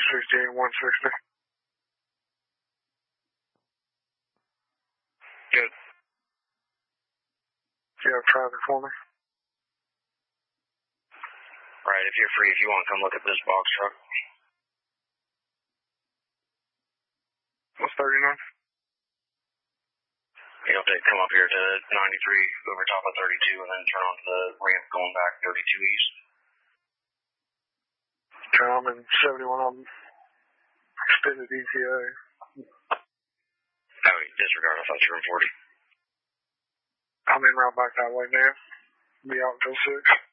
68 160. Good. Do you have traffic for me? Right, if you're free, if you want to come look at this box truck. What's 39? You'll come up here to 93, over top of 32, and then turn onto the ramp going back 32 east. Okay, I'm in 71. I'm extended ETA. Oh, disregard. I thought you were in 40. I'm in route back that way now. Be out until 6.